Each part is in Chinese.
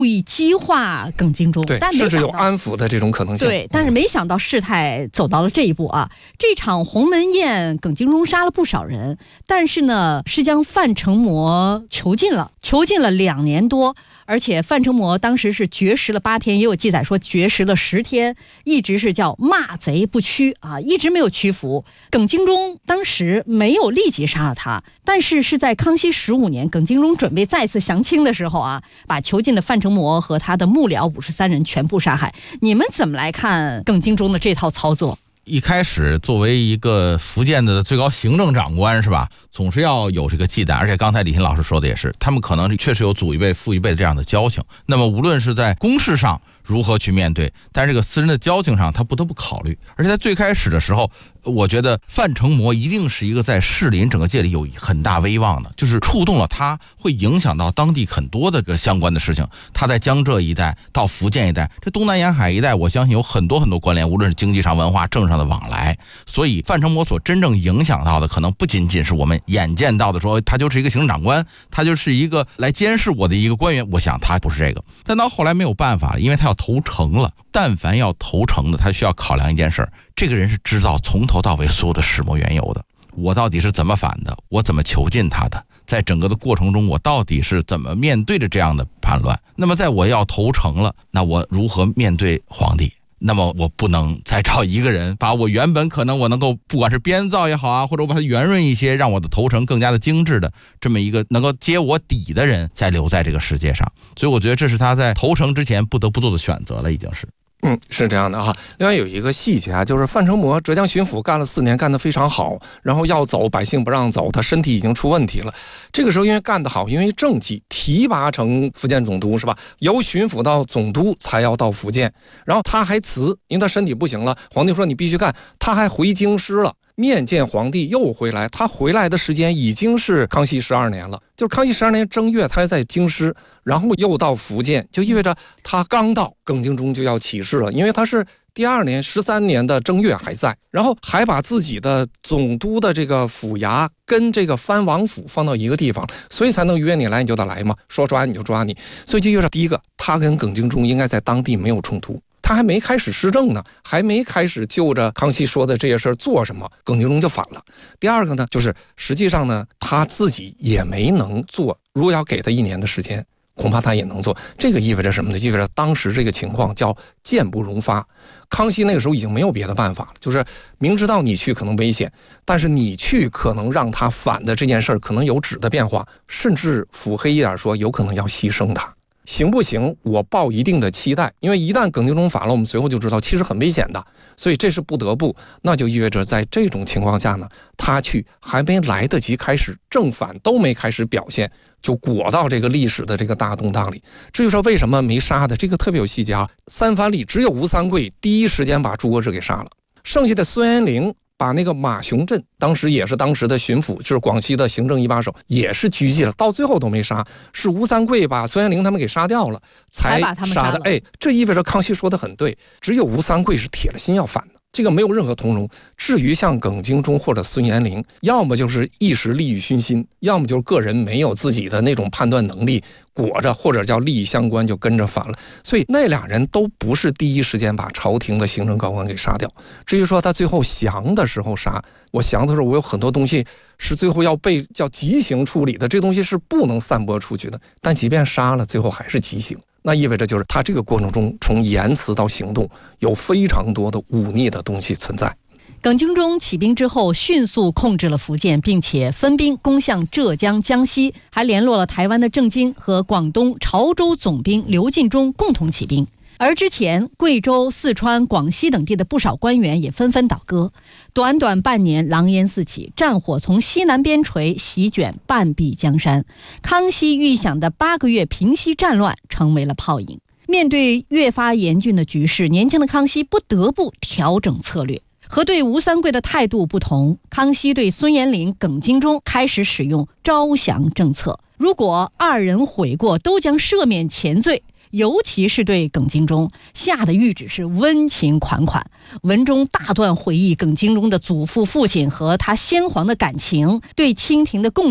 故意激化耿精忠， 对， 但甚至有安抚的这种可能性。 对，但是没想到事态走到了这一步啊！这场鸿门宴，耿精忠杀了不少人，但是呢，是将范成模囚禁了2年多，而且范成模当时是绝食了8天，也有记载说绝食了10天，一直是叫骂贼不屈啊，一直没有屈服。耿精忠当时没有立即杀了他，但是是在康熙15年，耿精忠准备再次降清的时候啊，把囚禁的范成模和他的幕僚53人全部杀害。你们怎么来看耿精忠的这套操作？ 一开始作为一个福建的最高行政长官是吧，总是要有这个忌惮，而且刚才李欣老师说的也是，他们可能确实有祖一辈父一辈这样的交情，那么无论是在公事上如何去面对，但是这个私人的交情上他不得不考虑。而且在最开始的时候，我觉得范成模一定是一个在士林整个界里有很大威望的，就是触动了他，会影响到当地很多的相关的事情。他在江浙一带到福建一带，这东南沿海一带，我相信有很多关联，无论是经济上、文化、政上的往来。所以范成模所真正影响到的，可能不仅仅是我们眼见到的说他就是一个行政长官，他就是一个来监视我的一个官员，我想他不是这个。但到后来没有办法了，因为他要投诚了，但凡要投诚的，他需要考量一件事，这个人是知道从头到尾所有的始末缘由的，我到底是怎么反的，我怎么囚禁他的，在整个的过程中我到底是怎么面对着这样的叛乱。那么在我要投诚了，那我如何面对皇帝？那么我不能再找一个人把我原本可能我能够不管是编造也好啊，或者我把它圆润一些，让我的投诚更加的精致的这么一个能够接我底的人再留在这个世界上。所以我觉得这是他在投诚之前不得不做的选择了，已经是。 是这样的哈。另外有一个细节啊，就是范成模浙江巡抚干了4年，干得非常好，然后要走，百姓不让走，他身体已经出问题了。这个时候因为干得好，因为政绩提拔成福建总督是吧？由巡抚到总督才要到福建，然后他还辞，因为他身体不行了，皇帝说你必须干，他还回京师了。面见皇帝又回来，他回来的时间已经是康熙12年了，就是康熙12年正月他在京师，然后又到福建，就意味着他刚到耿精忠就要起事了，因为他是第2年13年的正月还在，然后还把自己的总督的这个府衙跟这个藩王府放到一个地方，所以才能约你来你就得来嘛，说抓你就抓你。所以就意味着第一个，他跟耿精忠应该在当地没有冲突，他还没开始施政呢，还没开始就着康熙说的这些事儿做什么，耿精忠就反了。第二个呢，就是实际上呢，他自己也没能做，如果要给他1年的时间，恐怕他也能做。这个意味着什么呢？意味着当时这个情况叫箭不容发。康熙那个时候已经没有别的办法了，就是明知道你去可能危险，但是你去可能让他反的这件事儿可能有质的变化，甚至腹黑一点说，有可能要牺牲他。行不行？我抱一定的期待，因为一旦耿精忠反了，我们随后就知道其实很危险的，所以这是不得不，那就意味着在这种情况下呢，他去还没来得及开始正反都没开始表现，就裹到这个历史的这个大动荡里。至于说为什么没杀的，这个特别有细节啊。3藩里只有吴三桂第一时间把朱国治给杀了，剩下的孙元龄把那个马雄镇，当时也是当时的巡抚，就是广西的行政一把手，也是狙击了，到最后都没杀，是吴三桂把孙元龄他们给杀掉了，才杀的。这意味着康熙说的很对，只有吴三桂是铁了心要反的，这个没有任何通融。至于像耿精忠或者孙元龄，要么就是一时利欲熏心，要么就是个人没有自己的那种判断能力，裹着或者叫利益相关就跟着反了。所以那俩人都不是第一时间把朝廷的行政高官给杀掉。至于说他最后降的时候杀，我降的时候我有很多东西是最后要被叫极刑处理的，这东西是不能散播出去的，但即便杀了，最后还是极刑。那意味着就是他这个过程中从言辞到行动有非常多的忤逆的东西存在。 耿精忠起兵之后迅速控制了福建，并且分兵攻向浙江、江西，还联络了台湾的郑经和广东潮州总兵刘进忠共同起兵。而之前贵州、四川、广西等地的不少官员也纷纷倒戈，短短半年狼烟四起，战火从西南边陲席卷半壁江山。康熙预想的8个月平息战乱成为了泡影。面对越发严峻的局势，年轻的康熙不得不调整策略。和对吴三桂的态度不同，康熙对孙元龄、耿精忠开始使用招降政策，如果2人悔过，都将赦免前罪。尤其是对耿精忠下的谕旨是温情款款，文中大段回忆耿精忠的祖父、父亲和他先皇的感情，对清廷的贡献，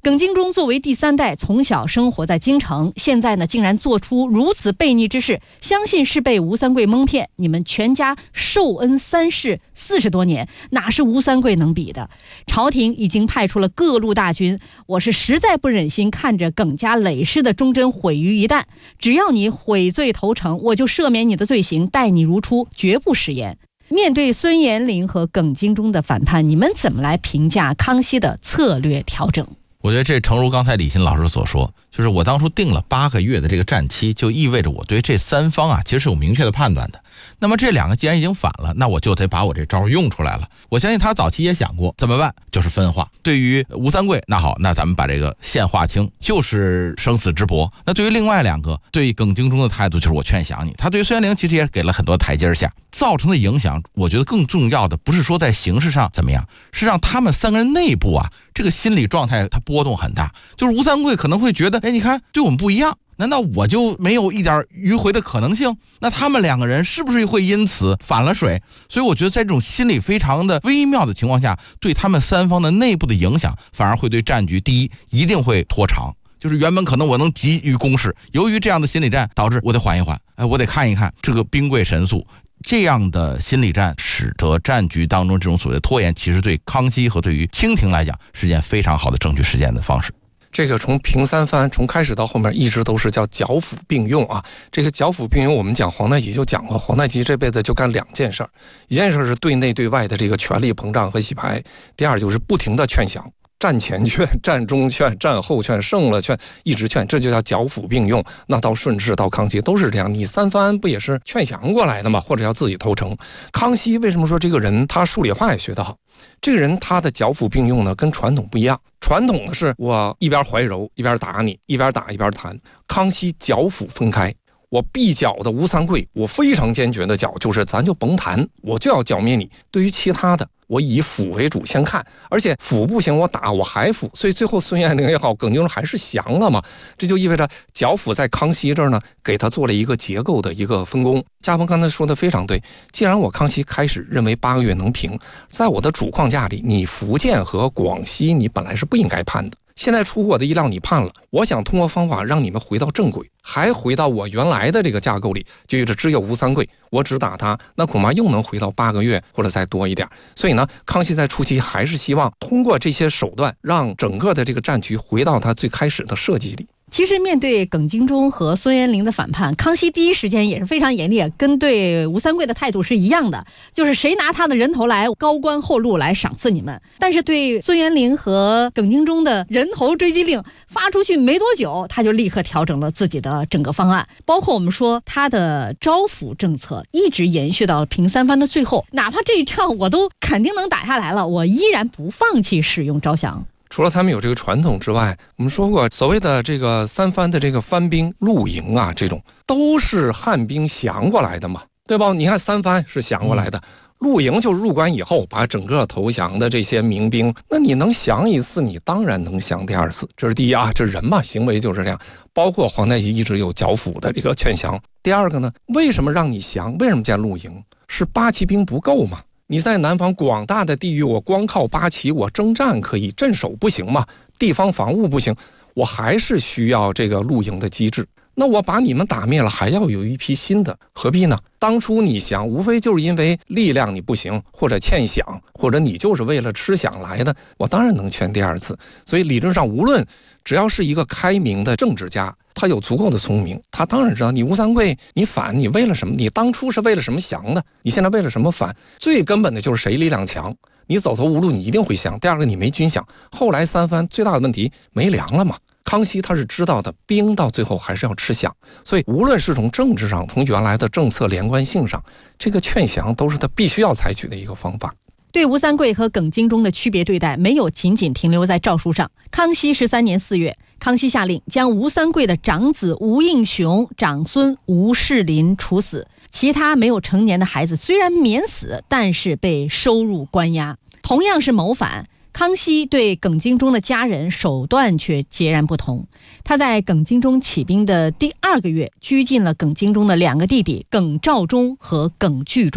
耿精忠作为第3代，从小生活在京城，现在呢竟然做出如此悖逆之事，相信是被吴三桂蒙骗。你们全家受恩3世40多年，哪是吴三桂能比的？朝廷已经派出了各路大军，我是实在不忍心看着耿家累世的忠贞毁于一旦。只要你悔罪投诚，我就赦免你的罪行，待你如初，绝不食言。面对孙延龄和耿精忠的反叛，你们怎么来评价康熙的策略调整？ 我觉得这诚如刚才李欣老师所说，就是我当初定了8个月的这个战期，就意味着我对这3方啊其实是有明确的判断的。那么这2个既然已经反了，那我就得把我这招用出来了。我相信他早期也想过怎么办，就是分化。对于吴三桂，那好，那咱们把这个线划清，就是生死之搏。那对于另外2个，对于耿精忠的态度就是我劝降你。他对于孙延龄其实也给了很多台阶下，造成的影响，我觉得更重要的不是说在形式上怎么样，是让他们3个人内部啊这个心理状态它波动很大。就是吴三桂可能会觉得，哎，你看对我们不一样，难道我就没有一点迂回的可能性？那他们2个人是不是会因此反了水？所以我觉得在这种心理非常的微妙的情况下，对他们3方的内部的影响，反而会对战局第一一定会拖长。就是原本可能我能急于攻势，由于这样的心理战导致我得缓一缓，我得看一看这个兵贵神速。这样的心理战使得战局当中这种所谓的拖延，其实对康熙和对于清廷来讲是件非常好的争取时间的方式。 这个从平3藩从开始到后面一直都是叫剿抚并用啊。这个剿抚并用我们讲皇太极就讲过，皇太极这辈子就干2件事，一件事是对内对外的这个权力膨胀和洗牌，第二就是不停的劝降，战前劝、战中劝、战后劝，胜了劝，一直劝，这就叫剿抚并用。那到顺治到康熙都是这样，你3藩不也是劝降过来的吗？或者要自己投诚。康熙为什么说这个人他数理化也学得好？这个人他的剿抚并用呢跟传统不一样，传统的是我一边怀柔一边打你，一边打一边谈。康熙剿抚分开，我必剿的吴三桂，我非常坚决的剿，就是咱就甭谈，我就要剿灭你。对于其他的，我以抚为主先看，而且抚不行我打我还抚，所以最后孙延龄也好，耿精忠还是降了嘛。这就意味着剿抚在康熙这儿呢，给他做了一个结构的一个分工。嘉鹏刚才说的非常对，既然我康熙开始认为8个月能平，在我的主框架里，你福建和广西你本来是不应该判的，现在出乎我的意料你判了，我想通过方法让你们回到正轨，还回到我原来的这个架构里，就只有吴三桂，我只打他，那恐怕又能回到8个月或者再多一点。所以呢，康熙在初期还是希望通过这些手段，让整个的这个战局回到他最开始的设计里。 其实面对耿精忠和孙延龄的反叛，康熙第一时间也是非常严厉，跟对吴三桂的态度是一样的，就是谁拿他的人头来高官厚禄来赏赐你们。但是对孙延龄和耿精忠的人头追击令发出去没多久，他就立刻调整了自己的整个方案，包括我们说他的招抚政策一直延续到平3藩的最后，哪怕这一仗我都肯定能打下来了，我依然不放弃使用招降。 除了他们有这个传统之外，我们说过所谓的这个3藩的这个藩兵露营啊，这种都是汉兵降过来的嘛，对吧？你看3藩是降过来的，露营就是入关以后把整个投降的这些民兵，那你能降1次，你当然能降第2次，这是第一啊，这人嘛，行为就是这样。包括皇太极一直有剿抚的这个劝降。第二个呢，为什么让你降？为什么建露营？是8旗兵不够嘛？你在南方广大的地域，我光靠8旗，我征战可以，镇守不行嘛，地方防务不行，我还是需要这个露营的机制。那我把你们打灭了，还要有一批新的，何必呢？当初你降，无非就是因为力量你不行，或者欠饷，或者你就是为了吃饷来的，我当然能劝第2次。所以理论上，无论只要是一个开明的政治家，他有足够的聪明，他当然知道你吴三桂你反，你为了什么？你当初是为了什么降的？你现在为了什么反？最根本的就是谁力量强，你走投无路，你一定会降。第二个，你没军饷，后来3藩最大的问题没粮了嘛。康熙他是知道的，兵到最后还是要吃饷，所以无论是从政治上，从原来的政策连贯性上，这个劝降都是他必须要采取的一个方法。 对吴三桂和耿精忠的区别对待没有仅仅停留在诏书上。康熙13年4月，康熙下令将吴三桂的长子吴应熊、长孙吴世林处死，其他没有成年的孩子虽然免死，但是被收入关押。同样是谋反，康熙对耿精忠的家人手段却截然不同。他在耿精忠起兵的第2个月，拘禁了耿精忠的2个弟弟耿肇忠和耿巨忠。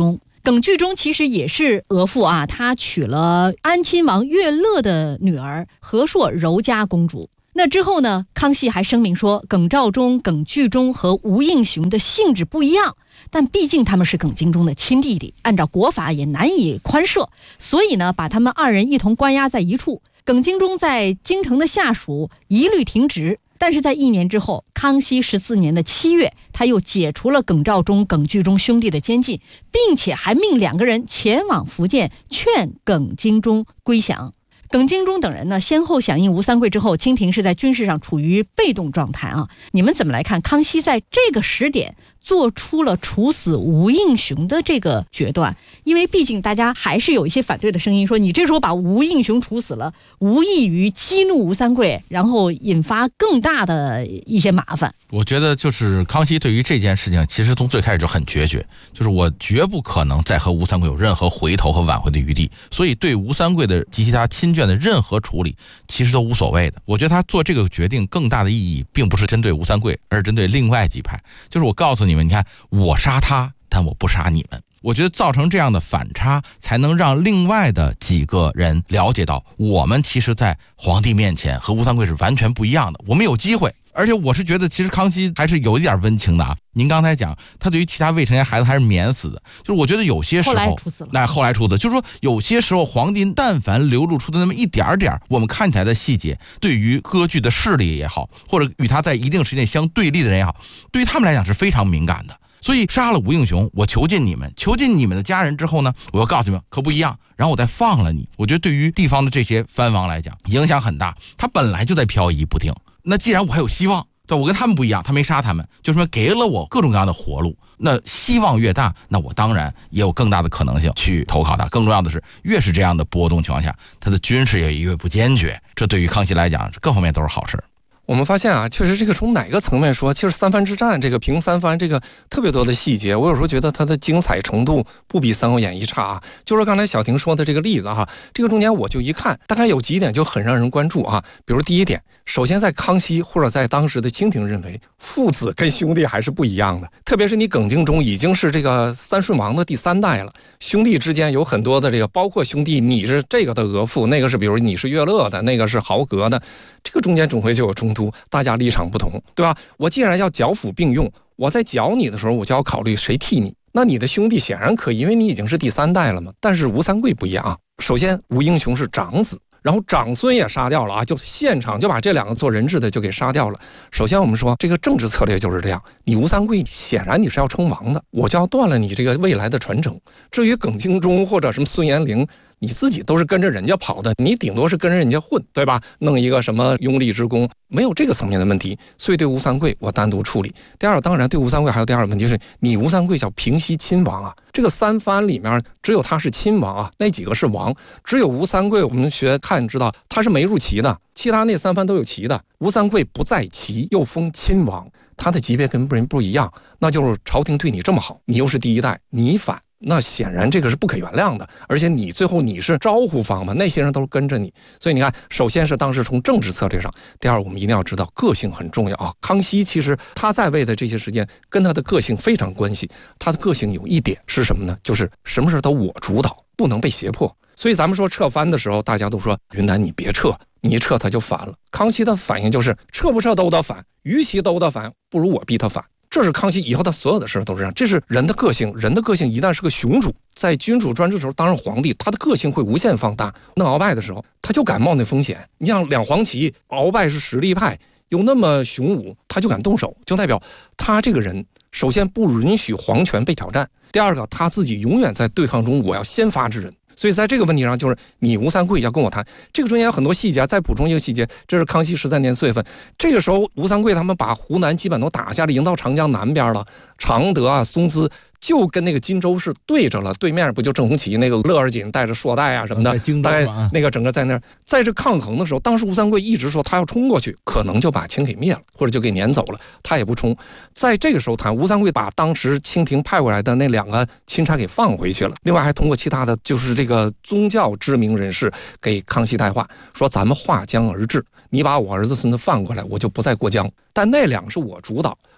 耿巨忠其实也是额驸啊，他娶了安亲王乐乐的女儿和硕柔家公主。那之后呢，康熙还声明说，耿肇中、耿巨忠和吴应熊的性质不一样，但毕竟他们是耿精忠的亲弟弟，按照国法也难以宽赦，所以呢，把他们二人一同关押在一处。耿精忠在京城的下属一律停职。但是在1年之后，康熙14年的7月，他又解除了耿肇中、耿巨忠兄弟的监禁，并且还命2个人前往福建劝耿精忠归降。耿精忠等人呢，先后响应吴三桂之后，清廷是在军事上处于被动状态啊。你们怎么来看康熙在这个时点做出了处死吴应熊的这个决断？因为毕竟大家还是有一些反对的声音，说你这时候把吴应熊处死了，无异于激怒吴三桂，然后引发更大的一些麻烦。 我觉得就是康熙对于这件事情其实从最开始就很决绝，就是我绝不可能再和吴三桂有任何回头和挽回的余地，所以对吴三桂的及其他亲眷的任何处理其实都无所谓的。我觉得他做这个决定更大的意义并不是针对吴三桂，而是针对另外几派，就是我告诉你们，你看我杀他，但我不杀你们。我觉得造成这样的反差，才能让另外的几个人了解到，我们其实在皇帝面前和吴三桂是完全不一样的，我们有机会。而且我是觉得其实康熙还是有一点温情的啊。您刚才讲他对于其他未成年孩子还是免死的，就是我觉得有些时候后来处死了， 后来处死，就是说有些时候皇帝但凡流露出的那么一点点我们看起来的细节，对于割据的势力也好，或者与他在一定时间相对立的人也好，对于他们来讲是非常敏感的。所以杀了吴应熊，我囚禁你们的家人之后呢，我要告诉你们可不一样，然后我再放了你。我觉得对于地方的这些藩王来讲影响很大，他本来就在漂移不定，那既然我还有希望，对，我跟他们不一样，他没杀他们，就是说给了我各种各样的活路，那希望越大，那我当然也有更大的可能性去投靠他。更重要的是，越是这样的波动情况下，他的军事也越不坚决，这对于康熙来讲各方面都是好事。 我们发现啊，确实这个从哪个层面说，其实三藩之战这个平三藩这个特别多的细节，我有时候觉得它的精彩程度不比《三国演义》差啊。就是刚才小婷说的这个例子哈，这个中间我就一看，大概有几点就很让人关注啊。比如第一点，首先在康熙或者在当时的清廷认为，父子跟兄弟还是不一样的，特别是你耿精忠已经是这个三顺王的第3代了，兄弟之间有很多的这个，包括兄弟你是这个的额驸，那个是比如你是乐乐的，那个是豪格的，这个中间总会就有冲突，大家立场不同，对吧？我既然要剿抚并用，我在剿你的时候，我就要考虑谁替你。那你的兄弟显然可以，因为你已经是第3代了嘛。但是吴三桂不一样啊。首先，吴应熊是长子，然后长孙也杀掉了啊，就现场就把这2个做人质的就给杀掉了。首先我们说这个政治策略就是这样，你吴三桂显然你是要称王的，我就要断了你这个未来的传承。至于耿精忠或者什么孙延龄，你自己都是跟着人家跑的，你顶多是跟着人家混，对吧？弄一个什么拥立之功，没有这个层面的问题。所以对吴三桂我单独处理。第二，当然对吴三桂还有第二个问题是，你吴三桂叫平西亲王啊，这个三藩里面只有他是亲王啊，那几个是王，只有吴三桂我们学看知道他是没入旗的，其他那3藩都有旗的，吴三桂不在旗，又封亲王，他的级别跟人不一样，那就是朝廷对你这么好，你又是第1代，你反，那显然这个是不可原谅的。而且你最后你是招呼方嘛，那些人都是跟着你，所以你看，首先是当时从政治策略上，第二我们一定要知道个性很重要啊。康熙其实他在位的这些时间跟他的个性非常关系，他的个性有一点是什么呢？就是什么事都我主导，不能被胁迫。所以咱们说撤藩的时候，大家都说云南你别撤，你一撤他就反了。康熙的反应就是撤不撤都得反，与其都得反，不如我逼他反。这是康熙以后他所有的事都是这样，这是人的个性。人的个性一旦是个雄主，在君主专制的时候当上皇帝，他的个性会无限放大。弄鳌拜的时候，他就敢冒那风险。你像两黄旗，鳌拜是实力派，有那么雄武，他就敢动手，就代表他这个人首先不允许皇权被挑战，第二个他自己永远在对抗中我要先发制人。所以在这个问题上，就是你吴三桂要跟我谈，这个中间有很多细节。再补充一个细节，这是康熙13年4月份，这个时候吴三桂他们把湖南基本都打下来，已经到长江南边了，常德啊、松滋就跟那个荆州是对着了，对面不就郑红旗那个乐而锦带着硕带啊什么的，大概那个整个在那儿，在这抗衡的时候，当时吴三桂一直说他要冲过去，可能就把秦给灭了，或者就给撵走了，他也不冲。在这个时候谈，吴三桂把当时清廷派过来的那2个钦差给放回去了，另外还通过其他的就是这个宗教知名人士给康熙带话，说咱们划江而治，你把我儿子孙子放过来，我就不再过江。但那2个是我主导，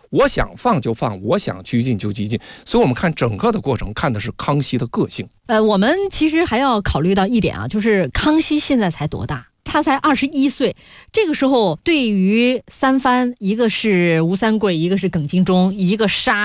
我想放就放，我想拘禁就拘禁。所以我们看整个的过程，看的是康熙的个性。 我们其实还要考虑到一点啊，就是康熙现在才多大？他才21岁，这个时候对于三藩，一个是吴三桂，一个是耿精忠，一个杀